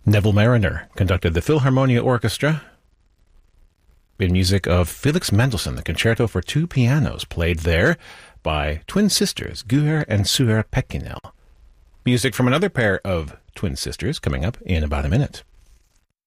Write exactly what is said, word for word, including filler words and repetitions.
Neville Mariner conducted the Philharmonia Orchestra. In music of Felix Mendelssohn, the Concerto for Two Pianos, played there by twin sisters Guher and Suher Pekinel. Music from another pair of twin sisters coming up in about a minute.